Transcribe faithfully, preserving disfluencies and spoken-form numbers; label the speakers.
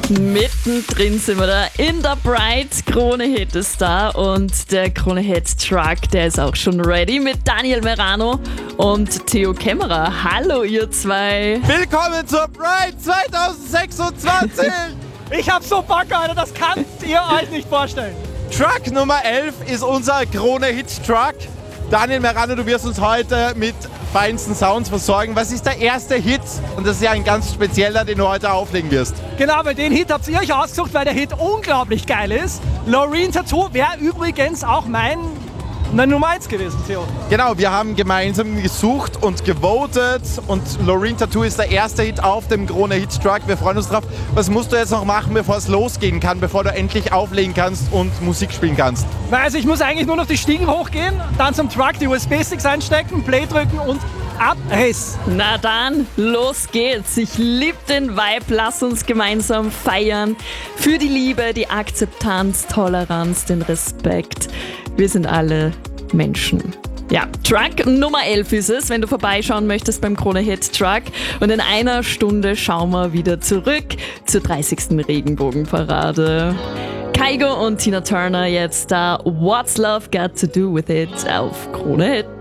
Speaker 1: Mittendrin sind wir da. In der Bright. Krone Hit ist da und der Krone Hit Truck, der ist auch schon ready mit Daniel Merano und Theo Kämmerer. Hallo ihr zwei.
Speaker 2: Willkommen zur Bright zwanzig sechsundzwanzig.
Speaker 3: Ich hab so Bock, Alter, das könnt ihr euch nicht vorstellen.
Speaker 2: Truck Nummer elf ist unser Krone Hit Truck. Daniel Merano, du wirst uns heute mit feinsten Sounds versorgen. Was ist der erste Hit? Und das ist ja ein ganz spezieller, den du heute auflegen wirst.
Speaker 3: Genau, weil den Hit habt ihr euch ausgesucht, weil der Hit unglaublich geil ist. Loreen Tattoo wäre übrigens auch mein meine Nummer eins gewesen, Theo.
Speaker 2: Genau, wir haben gemeinsam gesucht und gewotet und Loreen Tattoo ist der erste Hit auf dem Krone Hit Truck. Wir freuen uns drauf. Was musst du jetzt noch machen, bevor es losgehen kann, bevor du endlich auflegen kannst und Musik spielen kannst?
Speaker 3: Also ich muss eigentlich nur noch die Stiegen hochgehen, dann zum Truck die U S B-Sticks einstecken, Play drücken und ab Race.
Speaker 1: Na dann, los geht's. Ich lieb den Vibe. Lass uns gemeinsam feiern. Für die Liebe, die Akzeptanz, Toleranz, den Respekt. Wir sind alle Menschen. Ja, Truck Nummer elf ist es, wenn du vorbeischauen möchtest beim Krone Hit Truck. Und in einer Stunde schauen wir wieder zurück zur dreißigsten Regenbogenparade. Kygo und Tina Turner jetzt da. What's Love Got to Do with It auf Krone Hit.